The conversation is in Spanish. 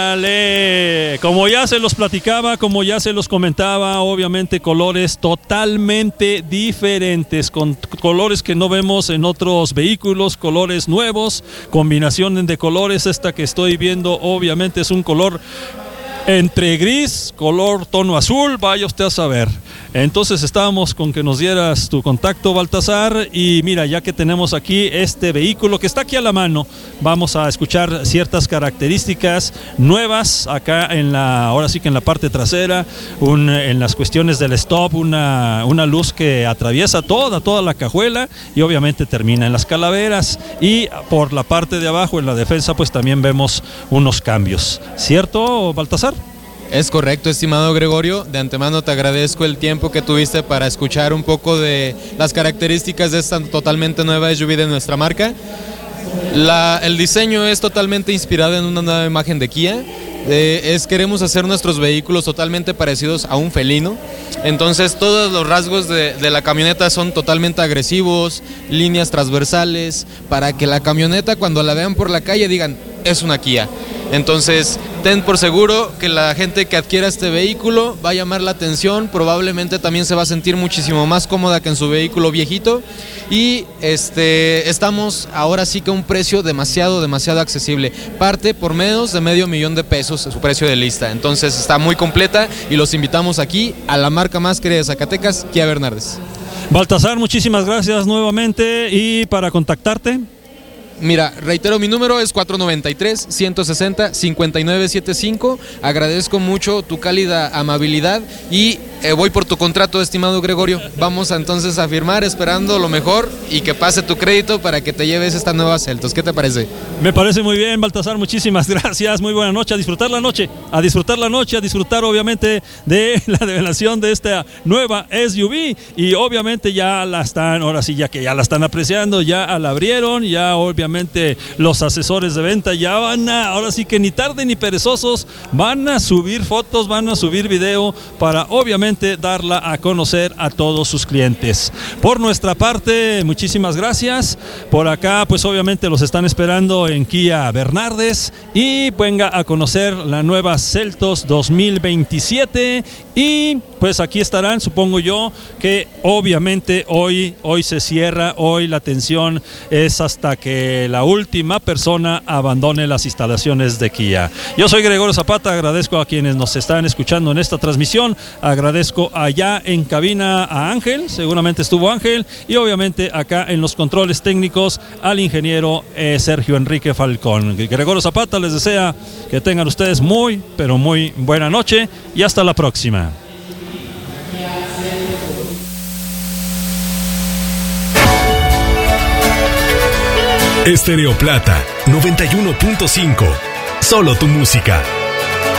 Ándale, como ya se los platicaba, como ya se los comentaba, obviamente colores totalmente diferentes, con colores que no vemos en otros vehículos, colores nuevos, combinación de colores. Esta que estoy viendo obviamente es un color entre gris, color tono azul, vaya usted a saber. Entonces estábamos con que nos dieras tu contacto, Baltasar, y mira, ya que tenemos aquí este vehículo que está aquí a la mano, vamos a escuchar ciertas características nuevas acá ahora sí que en la parte trasera, en las cuestiones del stop, una luz que atraviesa toda la cajuela y obviamente termina en las calaveras, y por la parte de abajo en la defensa pues también vemos unos cambios, ¿cierto, Baltasar? Es correcto, estimado Gregorio. De antemano te agradezco el tiempo que tuviste para escuchar un poco de las características de esta totalmente nueva SUV de nuestra marca. El diseño es totalmente inspirado en una nueva imagen de Kia. Queremos hacer nuestros vehículos totalmente parecidos a un felino. Entonces todos los rasgos de la camioneta son totalmente agresivos, líneas transversales, para que la camioneta cuando la vean por la calle digan, es una Kia. Entonces, ten por seguro que la gente que adquiera este vehículo va a llamar la atención, probablemente también se va a sentir muchísimo más cómoda que en su vehículo viejito, y estamos ahora sí que a un precio demasiado accesible, parte por menos de $500,000 su precio de lista. Entonces está muy completa y los invitamos aquí a la marca más querida de Zacatecas, Kia Bernardes. Baltasar, muchísimas gracias nuevamente, y para contactarte. Mira, reitero, mi número es 493-160-5975. Agradezco mucho tu cálida amabilidad y voy por tu contrato, estimado Gregorio. Vamos entonces a firmar, esperando lo mejor y que pase tu crédito para que te lleves esta nueva Seltos. ¿Qué te parece? Me parece muy bien, Baltasar, muchísimas gracias. Muy buena noche, a disfrutar la noche, a disfrutar obviamente de la revelación de esta nueva SUV, y obviamente ya la están, ahora sí, ya que ya la están apreciando, ya la abrieron, ya obviamente los asesores de venta ya ahora sí que ni tarde ni perezosos, van a subir fotos, van a subir video para obviamente darla a conocer a todos sus clientes. Por nuestra parte, muchísimas gracias. Por acá pues obviamente los están esperando en Kia Bernardes, y venga a conocer la nueva Seltos 2027, y pues aquí estarán, supongo yo que obviamente hoy se cierra, hoy la atención es hasta que la última persona abandone las instalaciones de Kia. Yo soy Gregorio Zapata, agradezco a quienes nos están escuchando en esta transmisión, agradezco allá en cabina a Ángel, seguramente estuvo Ángel, y obviamente acá en los controles técnicos al ingeniero Sergio Enrique Falcón. Gregorio Zapata les desea que tengan ustedes muy, pero muy buena noche, y hasta la próxima. Estéreo Plata 91.5. Solo tu música.